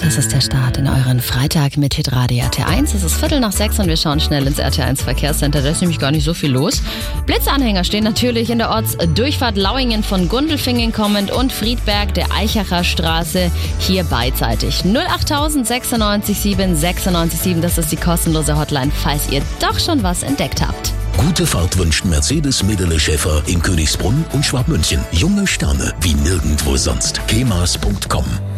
Das ist der Start in euren Freitag mit Hitradio RT1. Es ist 5:45 und wir schauen schnell ins RT1 Verkehrscenter. Da ist nämlich gar nicht so viel los. Blitzanhänger stehen natürlich in der Ortsdurchfahrt Lauingen von Gundelfingen kommend und Friedberg der Eichacher Straße hier beidseitig. 08000 96 7 96 7, das ist die kostenlose Hotline, falls ihr doch schon was entdeckt habt. Gute Fahrt wünscht Mercedes Medele Schäfer in Königsbrunn und Schwabmünchen. Junge Sterne wie nirgendwo sonst. kemas.com